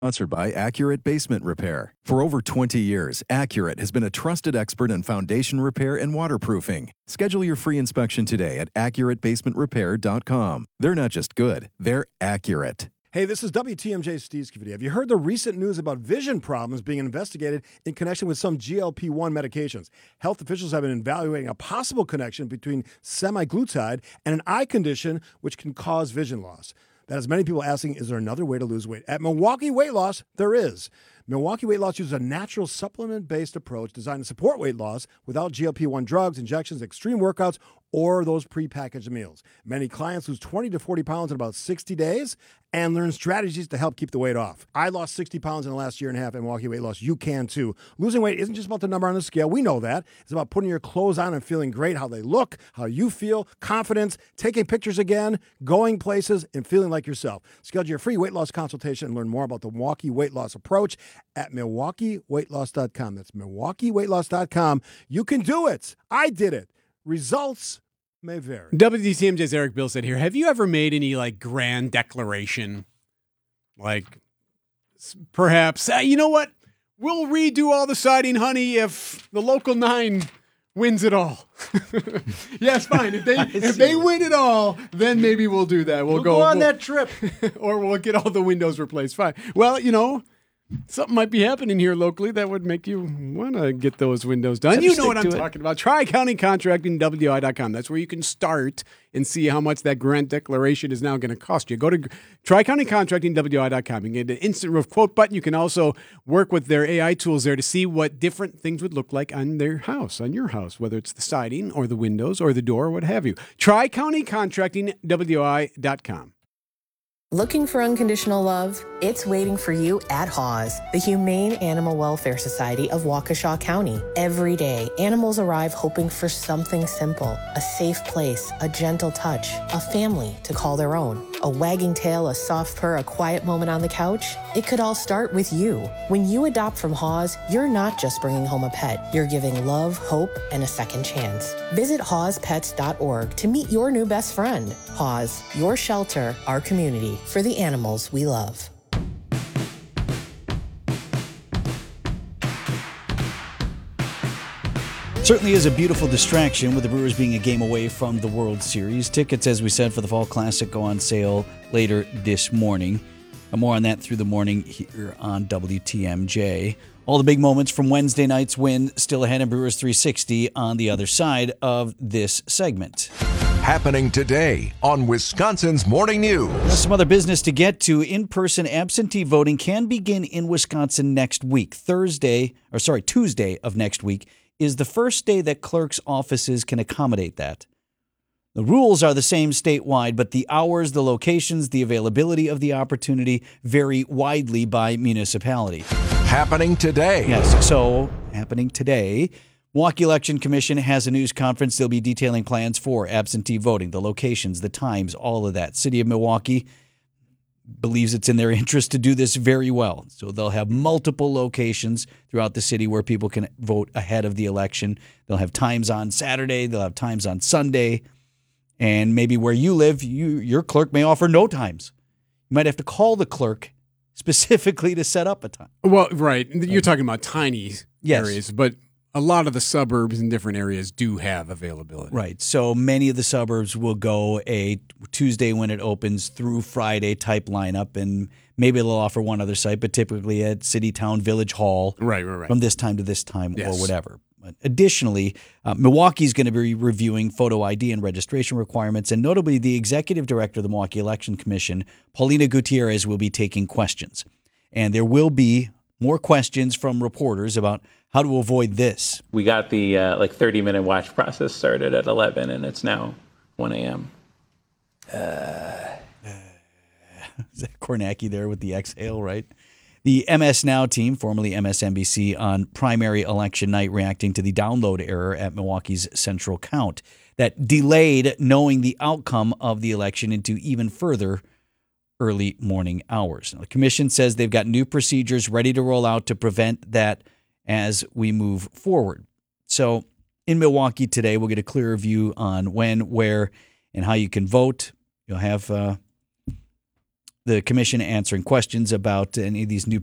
Sponsored by Accurate Basement Repair. For over 20 years, Accurate has been a trusted expert in foundation repair and waterproofing. Schedule your free inspection today at AccurateBasementRepair.com. They're not just good, they're accurate. Hey, this is WTMJ Steve Skivity. Have you heard the recent news about vision problems being investigated in connection with some GLP-1 medications? Health officials have been evaluating a possible connection between semaglutide and an eye condition which can cause vision loss. That has many people asking, is there another way to lose weight? At Milwaukee Weight Loss, there is. Milwaukee Weight Loss uses a natural supplement-based approach designed to support weight loss without GLP-1 drugs, injections, extreme workouts, or those prepackaged meals. Many clients lose 20 to 40 pounds in about 60 days and learn strategies to help keep the weight off. I lost 60 pounds in the last year and a half at Milwaukee Weight Loss. You can too. Losing weight isn't just about the number on the scale. We know that. It's about putting your clothes on and feeling great, how they look, how you feel, confidence, taking pictures again, going places, and feeling like yourself. Schedule your free weight loss consultation and learn more about the Milwaukee Weight Loss approach at MilwaukeeWeightLoss.com. That's MilwaukeeWeightLoss.com. You can do it. I did it. Results may vary. WTMJ's Eric Bilstead here. Have you ever made any grand declaration? Perhaps, you know what? We'll redo all the siding, honey, if the local 9 wins it all. Yes, fine. If they win it all, then maybe we'll do that. We'll go on that trip. Or we'll get all the windows replaced. Fine. Well, something might be happening here locally that would make you want to get those windows done. You know what I'm talking about. Tri-County Contracting, WI.com. That's where you can start and see how much that grant declaration is now going to cost you. Go to Tri-County Contracting, WI.com. You can get an instant roof quote button. You can also work with their AI tools there to see what different things would look like on their house, on your house, whether it's the siding or the windows or the door or what have you. Tri-County Contracting, WI.com. Looking for unconditional love? It's waiting for you at Haws, the Humane Animal Welfare Society of Waukesha County. Every day, animals arrive hoping for something simple, a safe place, a gentle touch, a family to call their own. A wagging tail, a soft purr, a quiet moment on the couch. It could all start with you. When you adopt from Haws, you're not just bringing home a pet. You're giving love, hope, and a second chance. Visit hawspets.org to meet your new best friend. Haws, your shelter, our community, for the animals we love. Certainly is a beautiful distraction with the Brewers being a game away from the World Series. Tickets, as we said, for the Fall Classic go on sale later this morning. More on that through the morning here on WTMJ. All the big moments from Wednesday night's win still ahead in Brewers 360 on the other side of this segment. Happening today on Wisconsin's Morning News. Some other business to get to. In-person absentee voting can begin in Wisconsin next week. Tuesday of next week is the first day that clerks' offices can accommodate that. The rules are the same statewide, but the hours, the locations, the availability of the opportunity vary widely by municipality. Happening today. Yes, so happening today. Milwaukee Election Commission has a news conference. They'll be detailing plans for absentee voting, the locations, the times, all of that. City of Milwaukee believes it's in their interest to do this very well. So they'll have multiple locations throughout the city where people can vote ahead of the election. They'll have times on Saturday. They'll have times on Sunday. And maybe where you live, your clerk may offer no times. You might have to call the clerk specifically to set up a time. Well, right. You're talking about tiny areas, but a lot of the suburbs in different areas do have availability. Right. So many of the suburbs will go a Tuesday when it opens through Friday type lineup, and maybe they'll offer one other site, but typically at City, Town, Village Hall. Right. From this time to this time or whatever. But additionally, Milwaukee's going to be reviewing photo ID and registration requirements, and notably the executive director of the Milwaukee Election Commission, Paulina Gutierrez, will be taking questions. And there will be more questions from reporters about how to avoid this. We got the 30-minute watch process started at 11, and it's now 1 a.m. Zach Kornacki there with the exhale, right? The MS Now team, formerly MSNBC, on primary election night reacting to the download error at Milwaukee's Central Count that delayed knowing the outcome of the election into even further early morning hours. Now, the commission says they've got new procedures ready to roll out to prevent that as we move forward. So in Milwaukee today, we'll get a clearer view on when, where, and how you can vote. You'll have the commission answering questions about any of these new